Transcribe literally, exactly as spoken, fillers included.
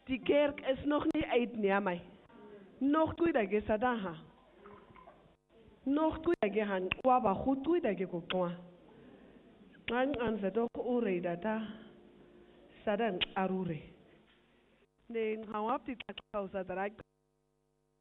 Die kerk is nog niet uit nie, my. Nog toe dat je sadan ha. Nog toe dat je han kwa ba goed toe dat je kokwa. An an sa toch ure data sadan arure. Nee, hou op die kausa dat